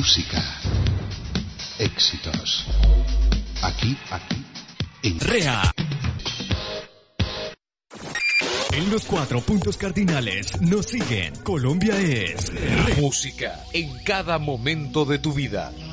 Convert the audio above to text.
Música. Éxitos. Aquí, en REA. En los 4 puntos cardinales nos siguen. Colombia es música en cada momento de tu vida.